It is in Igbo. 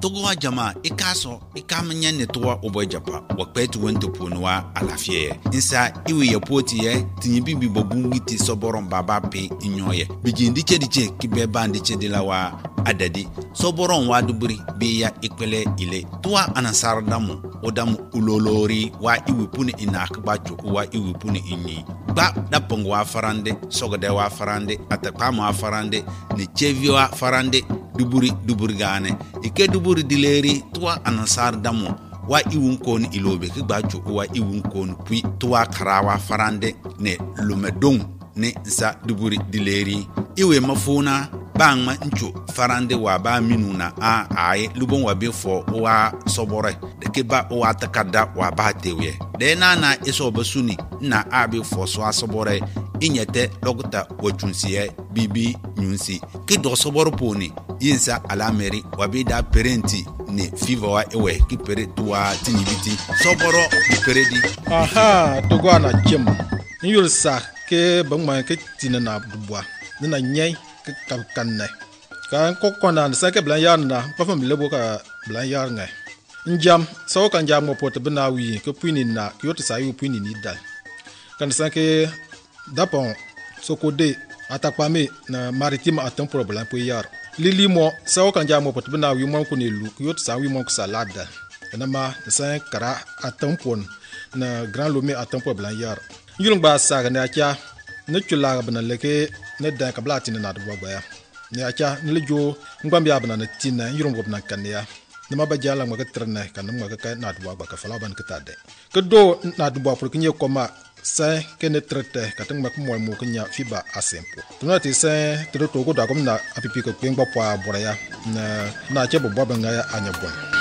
togo jama ikaso ikamanya ne towa obo japa wakpetu wento ponwa alafie insa iwe ya poti ye tinyibi bibobungiti soboron baba pe inyoye bijindi chediche kibeba ndiche dilawa adadi soboron waduburi biya ikpele ile towa anasar damu odamu ulolori wa iwe puni inakbacho wa iwe puni inyi ba dapong wa farande sogode wa farande atakama wa farande ne chevi wa farande duburi gane ike duburi dileri tuwa anasar damo wa iwun kon ilobe ki gbacho wa iwun kon puis tuwa karawa farande ne lumedong ne za duburi dileri iwe mafuna bangma ncho farande wa ba minuna a ai lubon wa befo wa sobore de ke ba wa takada wa ba tewe de na eso basuni na abi fo so asobore inyete logta wachunsiye bibi nyunsi ki do soboro poni yinsa alameri wabida parenti ne fiva wa ewe ki pere tuwa tinibiti soboro di peredi aha to go na chem nyul sa ke bangma ke tinana dubwa na nyai ke kanne kan kokona sa ke blan yarna pa fam lebo ka blan yarnga njam so kan jam mo pot bina wi ke puini na yoti sa yu puini ni dal kan sa ke dapon sokode atakpame na maritime atin problème pour yar lili mo sa kan jam mo pot bina wi mo ko ne lu yoti sa wi mo ko salade na ma sa kara atin pon na grand lomé atin problème yar yulung ba sa ga acha ne chula bana leke ne da ka blatin na do ba ne acha ne lejo ngam ya bana na tinna yulung go bana kan ya nama ba jala ma ka trene kan ma ka na do ba ka fala ban ka tade ke do na do ba pour que nye koma sa ke ne trete ka tang ma ko mo ko nya fiba asempo tuna ti sa to ko da ko na apipi ko ngba po abora ya na che bo ba nga anya bon